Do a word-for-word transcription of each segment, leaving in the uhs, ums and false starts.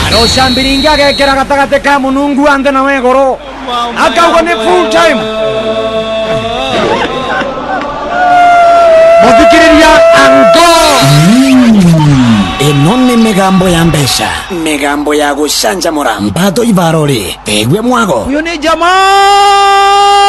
Roshambiringa gekera gatagate ka munungu ande na wegoro akauga ni full time muthikiriria ango enone megambo ya mbesha megambo ya gushanjamura mpato ivarori egwe mwago uyo ni jamaa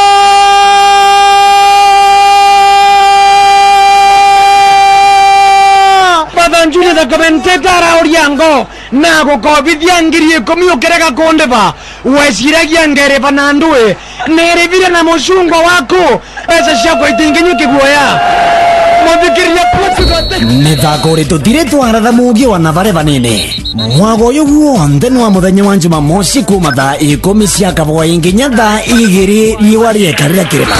Badanjuni da komenteta oriango nago kovidia ngirie komio kereka kondeva wesiragia ngere panandue nerevire na mushungo wako pesa shako itingenyu kiguoya muthikiriria plotu mithako ri tutire twaratha mugi wana bare banene mwago uyu guothe nwa muthenya wa Jumamosi kuma thaa ikumi cia kabwa nginya thaa igiri riwa riekarira kirima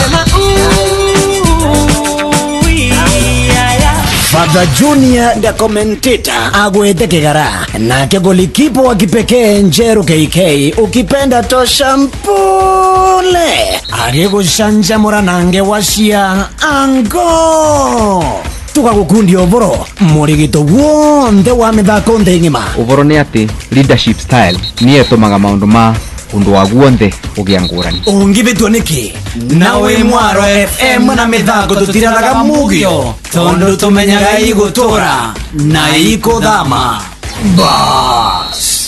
Father Junior the commentator agwete kigara nake golikipo wa kipekee Njeru K K ukipenda tosha mpole agigushanjamura nange wacia ango tugagukundi oboro murigito wonde wa mithako nthi ngima uboro ni ati leadership style ni etumaga maundu ma undu wa guonthe ugia ngurani ungibitwo niki nawe Mwaro F M na mithako tutiranaga mugio tondu tumenyaga igutura na ikuthama bas